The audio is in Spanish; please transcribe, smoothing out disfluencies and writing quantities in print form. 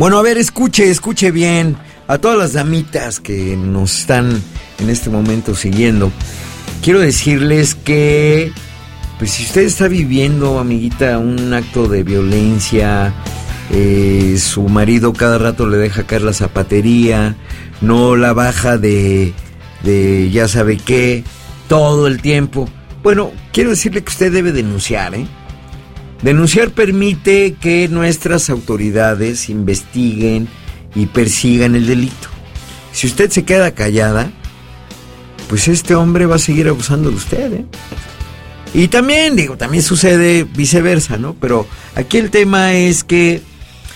Bueno, a ver, escuche bien. A todas las damitas que nos están en este momento siguiendo, quiero decirles que, pues si usted está viviendo, amiguita, un acto de violencia, su marido cada rato le deja caer la zapatería, no la baja de ya sabe qué, todo el tiempo. Bueno, quiero decirle que usted debe denunciar, ¿eh? Denunciar permite que nuestras autoridades investiguen y persigan el delito. Si usted se queda callada, pues este hombre va a seguir abusando de usted, ¿eh? Y también, también sucede viceversa, ¿no? Pero aquí el tema es que